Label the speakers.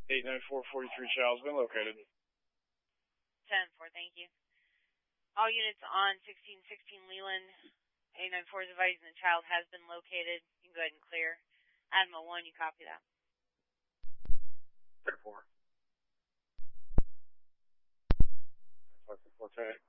Speaker 1: 89443 child's been located.
Speaker 2: 10-4, thank you. All units on 1616 Leland, 894 is advising the child has been located. You can go ahead and clear. Admiral 1, you copy that.
Speaker 1: 10-4. 410.